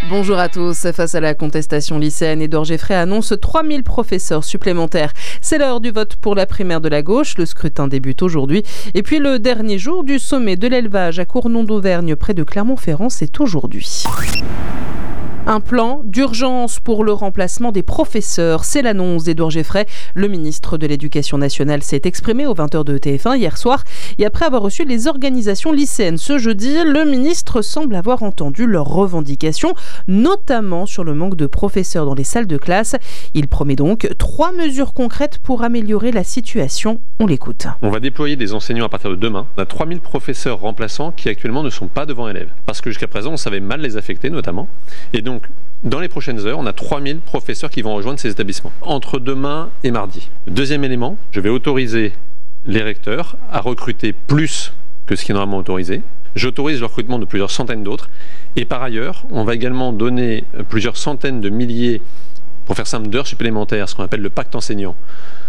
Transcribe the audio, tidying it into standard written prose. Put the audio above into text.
Bonjour à tous. Face à la contestation lycéenne, Édouard Geffray annonce 3000 professeurs supplémentaires. C'est l'heure du vote pour la primaire de la gauche. Le scrutin débute aujourd'hui. Et puis le dernier jour du sommet de l'élevage à Cournon d'Auvergne, près de Clermont-Ferrand, c'est aujourd'hui. Un plan d'urgence pour le remplacement des professeurs. C'est l'annonce d'Édouard Geffray. Le ministre de l'Éducation nationale s'est exprimé aux 20h de TF1 hier soir. Et après avoir reçu les organisations lycéennes ce jeudi, le ministre semble avoir entendu leurs revendications, notamment sur le manque de professeurs dans les salles de classe. Il promet donc 3 mesures concrètes pour améliorer la situation. On l'écoute. On va déployer des enseignants à partir de demain. On a 3000 professeurs remplaçants qui actuellement ne sont pas devant élèves. Parce que jusqu'à présent, on savait mal les affecter notamment. Et donc, dans les prochaines heures, on a 3000 professeurs qui vont rejoindre ces établissements, entre demain et mardi. Deuxième élément, je vais autoriser les recteurs à recruter plus que ce qui est normalement autorisé. J'autorise le recrutement de plusieurs centaines d'autres. Et par ailleurs, on va également donner plusieurs centaines de milliers, pour faire simple, d'heures supplémentaires, ce qu'on appelle le pacte enseignant,